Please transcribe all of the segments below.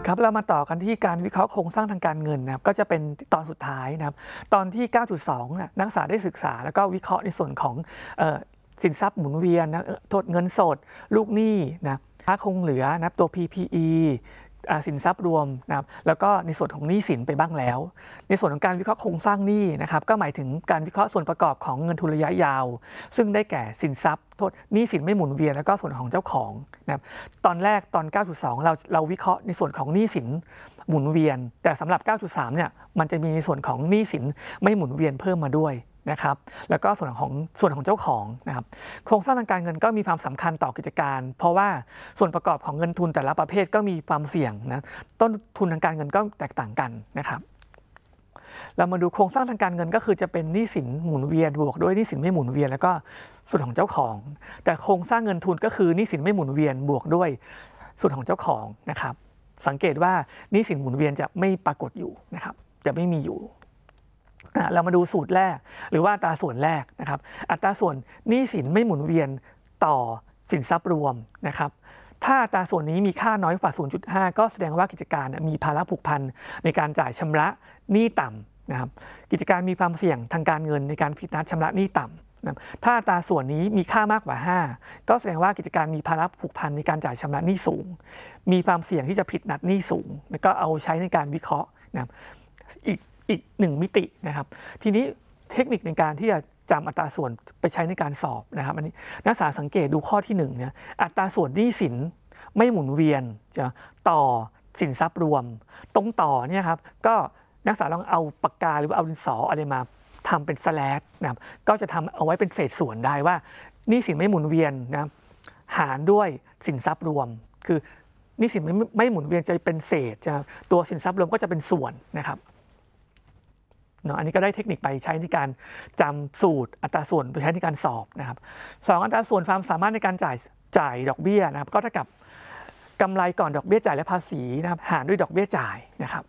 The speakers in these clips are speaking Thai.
ครับเรามาต่อกันที่การวิเคราะห์โครงสร้างทางการเงินนะครับก็จะเป็นตอนสุดท้ายนะครับตอนที่ 9.2 นักศึกษาได้ศึกษาแล้วก็วิเคราะห์ในส่วนของสินทรัพย์หมุนเวียนนะโทษเงินสดลูกหนี้นะค่าคงเหลือนะตัว PPE สินทรัพย์รวมนะครับแล้วก็ในส่วนของหนี้สินไปบ้างแล้วในส่วนของการวิเคราะห์โครงสร้างหนี้นะครับก็หมายถึงการวิเคราะห์ส่วนประกอบของเงินทุนระยะยาวซึ่งได้แก่สินทรัพย์โทษหนี้สินไม่หมุนเวียนแล้วก็ส่วนของเจ้าของนะครับตอนแรกตอน 9.2 เราวิเคราะห์ในส่วนของหนี้สินหมุนเวียนแต่สำหรับ 9.3 เนี่ยมันจะมีในส่วนของหนี้สินไม่หมุนเวียนเพิ่มมาด้วยนะครับแล้วก็ส่วนของเจ้าของนะครับโครงสร้างทางการเงินก็มีความสำคัญต่อกิจการเพราะว่าส่วนประกอบของเงินทุนแต่ละประเภทก็มีความเสี่ยงนะต้นทุนทางการเงินก็แตกต่างกันนะครับเรามาดูโครงสร้างทางการเงินก็คือจะเป็นหนี้สินหมุนเวียนบวกด้วยหนี้สินไม่หมุนเวียนแล้วก็ส่วนของเจ้าของแต่โครงสร้างเงินทุนก็คือหนี้สินไม่หมุนเวียนบวกด้วยส่วนของเจ้าของนะครับสังเกตว่าหนี้สินหมุนเวียนจะไม่ปรากฏอยู่นะครับจะไม่มีอยู่เรามาดูสูตรแรกหรือว่าอัตราส่วนแรกนะครับอัตราส่วนหนี้สินไม่หมุนเวียนต่อสินทรัพย์รวมนะครับถ้าอัตราส่วนนี้มีค่าน้อยกว่า 0.5 ก็แสดงว่ากิจการมีภาระผูกพันในการจ่ายชำระหนี้ต่ำนะครับกิจการมีความเสี่ยงทางการเงินในการผิดนัดชำระหนี้ต่ำนะถ้าอัตราส่วนนี้มีค่ามากกว่า 5 ก็แสดงว่ากิจการมีภาระผูกพันในการจ่ายชำระหนี้สูงมีความเสี่ยงที่จะผิดนัดหนี้สูงแล้วก็เอาใช้ในการวิเคราะห์นะครับอีกหนึ่งมิตินะครับทีนี้เทคนิคในการที่จะจำอัตราส่วนไปใช้ในการสอบนะครับอันนี้นักศึกษาสังเกตดูข้อที่1เนี่ยอัตราส่วนหนี้สินไม่หมุนเวียนจะต่อสินทรัพย์รวมตรงต่อเนี่ยครับก็นักศึกษาลองเอาปากกาหรือเอาดินสออะไรมาทำเป็นสแลชนะครับก็จะทำเอาไว้เป็นเศษส่วนได้ว่าหนี้สินไม่หมุนเวียนนะหารด้วยสินทรัพย์รวมคือหนี้สินไม่หมุนเวียนจะเป็นเศษจะตัวสินทรัพย์รวมก็จะเป็นส่วนนะครับอันนี้ก็ได้เทคนิคไปใช้ในการจำสูตรอัตราส่วนไปใช้ในการสอบนะครับ2อัตราส่วนความสามารถในการจ่ายดอกเบี้ยนะครับก็เท่ากับกำไรก่อนดอกเบี้ยจ่ายและภาษีนะครับหารด้วยดอกเบี้ยจ่ายนะครับ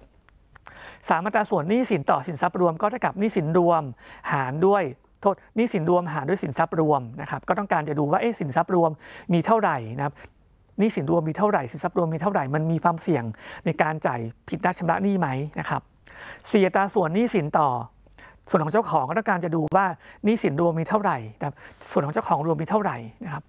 3อัตราส่วนหนี้สินต่อสินทรัพย์รวมก็เท่ากับหนี้สินรวมหารด้วยหนี้สินรวมหารด้วยสินทรัพย์รวมนะครับก็ต้องการจะดูว่าสินทรัพย์รวมมีเท่าไหร่นะครับหนี้สินรวมมีเท่าไหร่สินทรัพย์รวมมีเท่าไหร่มันมีความเสี่ยงในการจ่ายผิดนัดชำระหนี้ไหมนะครับ4อัตราส่วนหนี้สินต่อส่วนของเจ้าของก็ต้องการจะดูว่าหนี้สินรวมมีเท่าไหร่นะครับส่วนของเจ้าของรวมมีเท่าไหร่นะครับ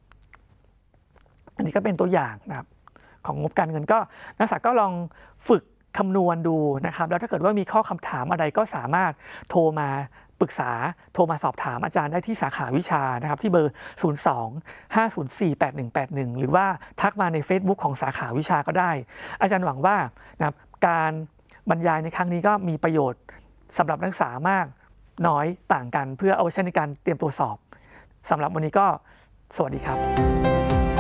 อันนี้ก็เป็นตัวอย่างนะครับของงบการเงินก็นักศึกษาก็ลองฝึกคำนวณดูนะครับแล้วถ้าเกิดว่ามีข้อคำถามอะไรก็สามารถโทรมาปรึกษาโทรมาสอบถามอาจารย์ได้ที่สาขาวิชานะครับที่เบอร์ 02-504-8181 หรือว่าทักมาใน Facebook ของสาขาวิชาก็ได้อาจารย์หวังว่านะครับการบรรยายในครั้งนี้ก็มีประโยชน์สำหรับนักศึกษามากน้อยต่างกันเพื่อเอาไว้ใช้ในการเตรียมตัวสอบสำหรับวันนี้ก็สวัสดีครับ